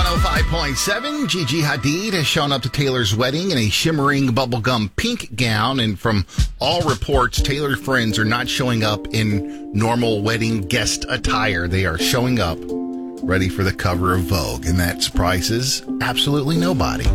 105.7, Gigi Hadid has shown up to Taylor's wedding in a shimmering bubblegum pink gown. And from all reports, Taylor's friends are not showing up in normal wedding guest attire. They are showing up ready for the cover of Vogue. And that surprises absolutely nobody.